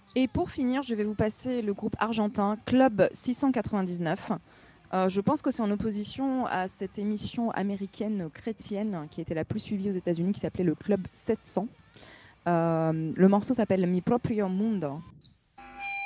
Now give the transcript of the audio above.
Et pour finir, je vais vous passer le groupe argentin Club 699. Je pense que c'est en opposition à cette émission américaine chrétienne qui était la plus suivie aux États-Unis, qui s'appelait le Club 700. Le morceau s'appelle Mi proprio mundo.